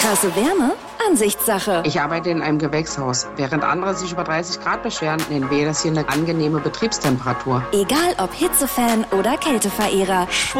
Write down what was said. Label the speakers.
Speaker 1: Krasse Wärme? Ansichtssache.
Speaker 2: Ich arbeite in einem Gewächshaus. Während andere sich über 30 Grad beschweren, nennen wir das hier eine angenehme Betriebstemperatur.
Speaker 1: Egal ob Hitzefan oder Kälteverehrer.